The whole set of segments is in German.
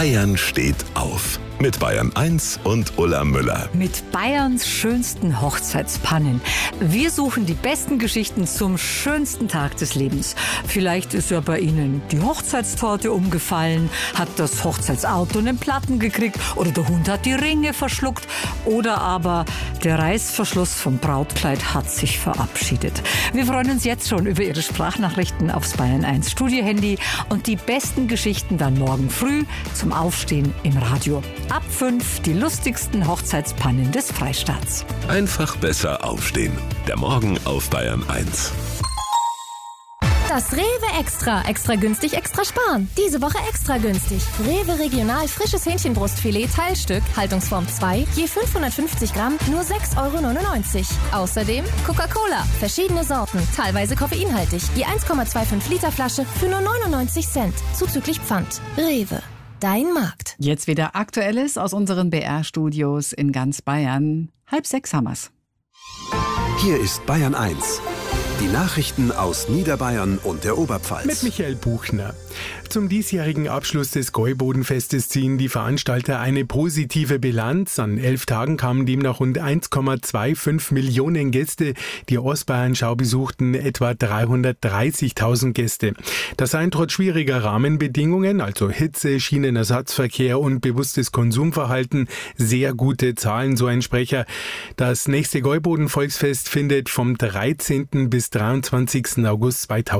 Bayern steht auf. Mit Bayern 1 und Ulla Müller. Mit Bayerns schönsten Hochzeitspannen. Wir suchen die besten Geschichten zum schönsten Tag des Lebens. Vielleicht ist ja bei Ihnen die Hochzeitstorte umgefallen, hat das Hochzeitsauto einen Platten gekriegt oder der Hund hat die Ringe verschluckt oder aber der Reißverschluss vom Brautkleid hat sich verabschiedet. Wir freuen uns jetzt schon über Ihre Sprachnachrichten aufs Bayern 1 Studiohandy und die besten Geschichten dann morgen früh zum Aufstehen im Radio. Ab 5 die lustigsten Hochzeitspannen des Freistaats. Einfach besser aufstehen. Der Morgen auf Bayern 1. Das Rewe Extra. Extra günstig, extra sparen. Diese Woche extra günstig. Rewe Regional frisches Hähnchenbrustfilet Teilstück, Haltungsform 2, je 550 Gramm, nur 6,99 €. Außerdem Coca-Cola, verschiedene Sorten, teilweise koffeinhaltig. Die 1,25 Liter Flasche für nur 99 Cent, zuzüglich Pfand. Rewe. Dein Markt. Jetzt wieder Aktuelles aus unseren BR-Studios in ganz Bayern. 5:30 haben wir's. Hier ist Bayern 1. Die Nachrichten aus Niederbayern und der Oberpfalz. Mit Michael Buchner. Zum diesjährigen Abschluss des Gäubodenfestes ziehen die Veranstalter eine positive Bilanz. An 11 Tagen kamen demnach rund 1,25 Millionen Gäste. Die Ostbayern-Schau besuchten etwa 330.000 Gäste. Das seien trotz schwieriger Rahmenbedingungen, also Hitze, Schienenersatzverkehr und bewusstes Konsumverhalten, sehr gute Zahlen, so ein Sprecher. Das nächste Gäuboden-Volksfest findet vom 13. bis 23. August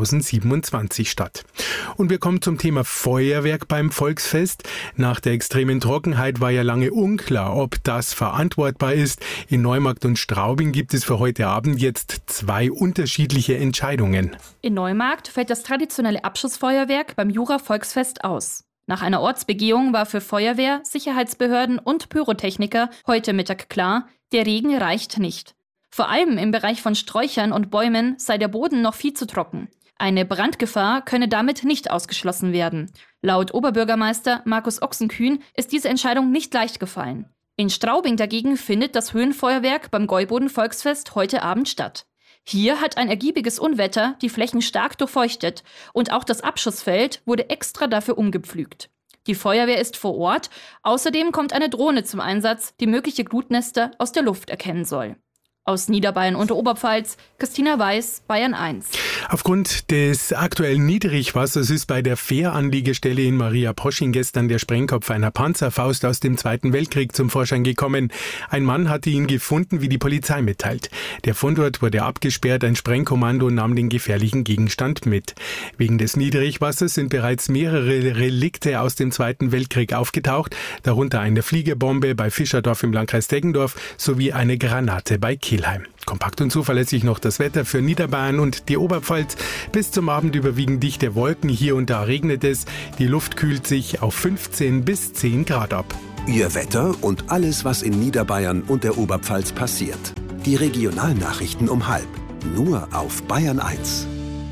2027 statt. Und wir kommen zum Thema Feuerwerk beim Volksfest. Nach der extremen Trockenheit war ja lange unklar, ob das verantwortbar ist. In Neumarkt und Straubing gibt es für heute Abend jetzt 2 unterschiedliche Entscheidungen. In Neumarkt fällt das traditionelle Abschussfeuerwerk beim Jura-Volksfest aus. Nach einer Ortsbegehung war für Feuerwehr, Sicherheitsbehörden und Pyrotechniker heute Mittag klar, der Regen reicht nicht. Vor allem im Bereich von Sträuchern und Bäumen sei der Boden noch viel zu trocken. Eine Brandgefahr könne damit nicht ausgeschlossen werden. Laut Oberbürgermeister Markus Ochsenkühn ist diese Entscheidung nicht leicht gefallen. In Straubing dagegen findet das Höhenfeuerwerk beim Gäuboden-Volksfest heute Abend statt. Hier hat ein ergiebiges Unwetter die Flächen stark durchfeuchtet und auch das Abschussfeld wurde extra dafür umgepflügt. Die Feuerwehr ist vor Ort, außerdem kommt eine Drohne zum Einsatz, die mögliche Glutnester aus der Luft erkennen soll. Aus Niederbayern und der Oberpfalz, Christina Weiß, Bayern 1. Aufgrund des aktuellen Niedrigwassers ist bei der Fähranlegestelle in Mariaposching gestern der Sprengkopf einer Panzerfaust aus dem Zweiten Weltkrieg zum Vorschein gekommen. Ein Mann hatte ihn gefunden, wie die Polizei mitteilt. Der Fundort wurde abgesperrt, ein Sprengkommando nahm den gefährlichen Gegenstand mit. Wegen des Niedrigwassers sind bereits mehrere Relikte aus dem Zweiten Weltkrieg aufgetaucht, darunter eine Fliegerbombe bei Fischerdorf im Landkreis Deggendorf sowie eine Granate bei Kelheim. Kompakt und zuverlässig noch das Wetter für Niederbayern und die Oberpfalz. Bis zum Abend überwiegend dichte Wolken, hier und da regnet es. Die Luft kühlt sich auf 15 bis 10 Grad ab. Ihr Wetter und alles, was in Niederbayern und der Oberpfalz passiert. Die Regionalnachrichten um 12:30. Nur auf Bayern 1.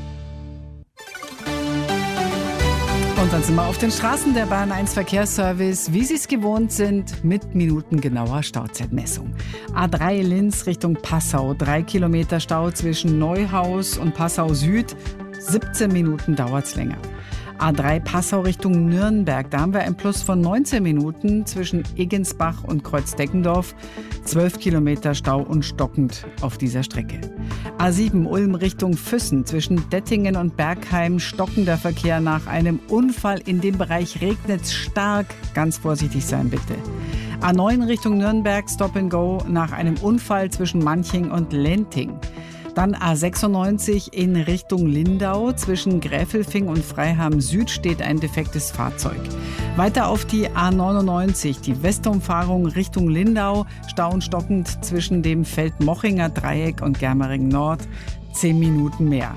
Und dann sind wir auf den Straßen der Bayern 1 Verkehrsservice, wie Sie es gewohnt sind, mit minutengenauer Stauzeitmessung. A3 Linz Richtung Passau, 3 Kilometer Stau zwischen Neuhaus und Passau Süd, 17 Minuten dauert's länger. A3 Passau Richtung Nürnberg, da haben wir ein Plus von 19 Minuten zwischen Eggensbach und Kreuz-Deckendorf, 12 Kilometer Stau und stockend auf dieser Strecke. A7 Ulm Richtung Füssen, zwischen Dettingen und Bergheim stockender Verkehr nach einem Unfall. In dem Bereich regnet's stark, ganz vorsichtig sein bitte. A9 Richtung Nürnberg, Stop and Go nach einem Unfall zwischen Manching und Lenting. Dann A96 in Richtung Lindau. Zwischen Gräfelfing und Freiham Süd steht ein defektes Fahrzeug. Weiter auf die A99, die Westumfahrung Richtung Lindau. Stau und stockend zwischen dem Feldmochinger Dreieck und Germering Nord. 10 Minuten mehr.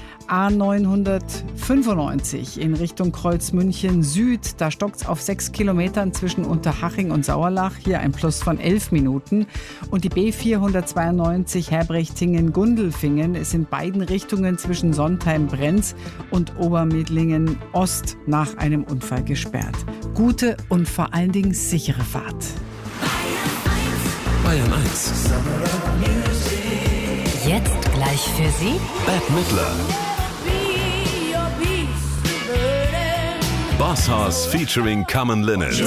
A995 in Richtung Kreuzmünchen Süd. Da stockt's auf 6 Kilometern zwischen Unterhaching und Sauerlach. Hier ein Plus von 11 Minuten. Und die B492 Herbrechtingen-Gundelfingen ist in beiden Richtungen zwischen Sontheim-Brenz und Obermedlingen Ost nach einem Unfall gesperrt. Gute und vor allen Dingen sichere Fahrt. Bayern 1. Jetzt gleich für Sie Bette Midler. Boss Hoss featuring Common Linnets.